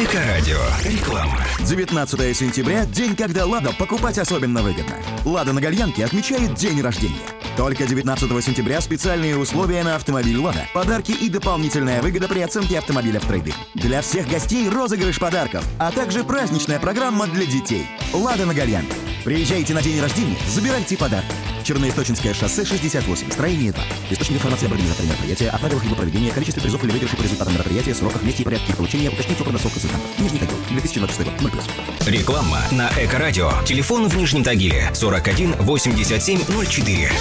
Эко-радио. Реклама. 19 сентября – день, когда «Лада» покупать особенно выгодно. «Лада» на Гальянке отмечает день рождения. Только 19 сентября специальные условия на автомобиль «Лада». Подарки и дополнительная выгода при оценке автомобиля в трейд-ин. Для всех гостей розыгрыш подарков, а также праздничная программа для детей. «Лада» на Гальянке. Приезжайте на день рождения, забирайте подарки. Черноисточинское шоссе 68, строение 2. Источник информации об организаторе мероприятия, о правилах его проведения, количестве призов или выигрышей по результатам мероприятия, сроках, месте и порядке получения, уточните у продавцов-консультантов. Нижний Тагил, 2026 год, 0+. Реклама на Эко-радио. Телефон в Нижнем Тагиле 41 87 04.